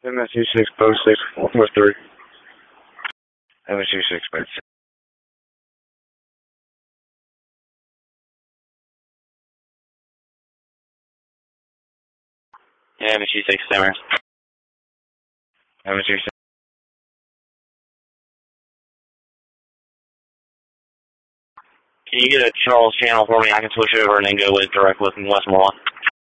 MSU 606 with 3. MSU 6 Yeah, MSU 6 Simmers. MSU 6. Can you get a Charles channel for me? I can switch over and then go with direct with Westmoreland.